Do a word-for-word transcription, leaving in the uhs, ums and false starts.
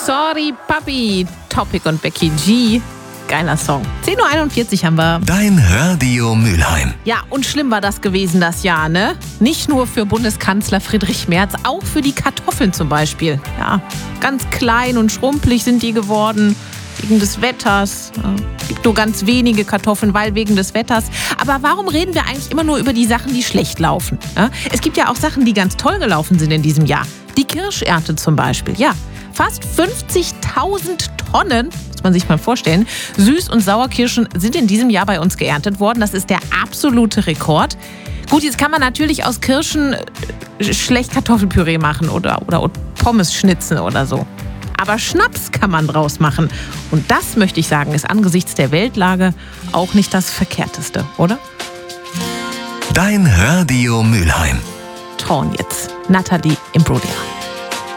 Sorry Papi, Topic und Becky G. Geiler Song. zehn Uhr einundvierzig haben wir. Dein Radio Mülheim. Ja, und schlimm war das gewesen das Jahr, ne? Nicht nur für Bundeskanzler Friedrich Merz, auch für die Kartoffeln zum Beispiel. Ja, ganz klein und schrumpelig sind die geworden. Wegen des Wetters. Es gibt nur ganz wenige Kartoffeln, weil wegen des Wetters. Aber warum reden wir eigentlich immer nur über die Sachen, die schlecht laufen? Ja? Es gibt ja auch Sachen, die ganz toll gelaufen sind in diesem Jahr. Die Kirschernte zum Beispiel. Ja, fast fünfzigtausend Tonnen, muss man sich mal vorstellen, Süß- und Sauerkirschen sind in diesem Jahr bei uns geerntet worden. Das ist der absolute Rekord. Gut, jetzt kann man natürlich aus Kirschen schlecht Kartoffelpüree machen oder, oder Pommes schnitzen oder so. Aber Schnaps kann man draus machen. Und das, möchte ich sagen, ist angesichts der Weltlage auch nicht das Verkehrteste, oder? Dein Radio Mülheim. Trauen jetzt. Nathalie Imbruglia.